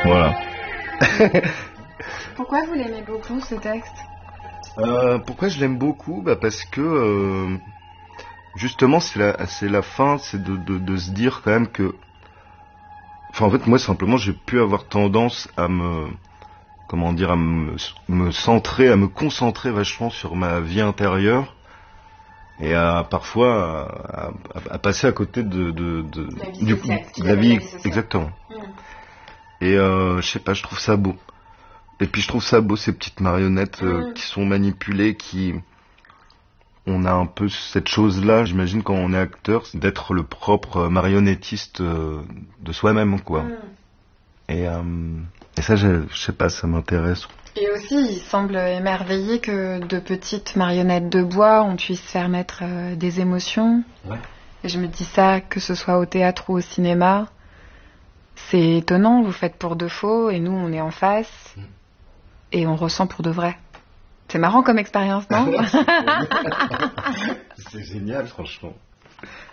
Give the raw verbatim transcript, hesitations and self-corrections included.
Voilà. Pourquoi vous l'aimez beaucoup, ce texte ? euh, Pourquoi je l'aime beaucoup ? Bah parce que euh, justement c'est la, c'est la fin, c'est de, de, de se dire quand même que... Enfin en fait moi simplement j'ai pu avoir tendance à me... Comment dire, à me, me centrer, à me concentrer vachement sur ma vie intérieure et à parfois à, à, à passer à côté de, de, de la vie du, sociale, de la vie, sociale. exactement. Mmh. Et euh, je sais pas, je trouve ça beau. Et puis je trouve ça beau ces petites marionnettes euh, Mmh. qui sont manipulées, qui on a un peu cette chose-là, j'imagine quand on est acteur, c'est d'être le propre marionnettiste euh, de soi-même, quoi. Mmh. Et, euh, et ça, je, je sais pas, ça m'intéresse. Et aussi, il semble émerveillé que de petites marionnettes de bois, on puisse faire mettre euh, des émotions. Ouais. Et je me dis ça, que ce soit au théâtre ou au cinéma, c'est étonnant, vous faites pour de faux, et nous, on est en face, mm. et on ressent pour de vrai. C'est marrant comme expérience, non ? C'est génial, franchement.